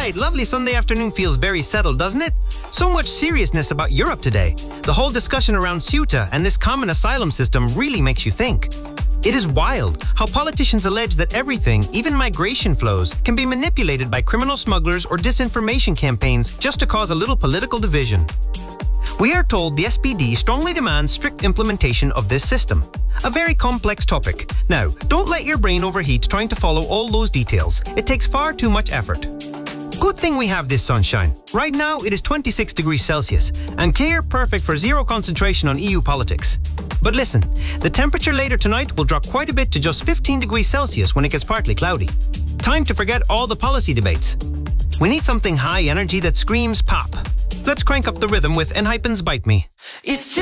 right, lovely Sunday afternoon feels very settled, doesn't it? So much seriousness about Europe today. The whole discussion around Ceuta and this common asylum system really makes you think. It is wild how politicians allege that everything, even migration flows, can be manipulated by criminal smugglers or disinformation campaigns just to cause a little political division. We are told the SPD strongly demands strict implementation of this system. A very complex topic. Now, don't let your brain overheat trying to follow all those details. It takes far too much effort. Good thing we have this sunshine. Right now, it is 26 degrees Celsius, and clear, perfect for zero concentration on EU politics. But listen, the temperature later tonight will drop quite a bit to just 15 degrees Celsius when it gets partly cloudy. Time to forget all the policy debates. We need something high energy that screams pop. Let's crank up the rhythm with Enhypen's Bite Me.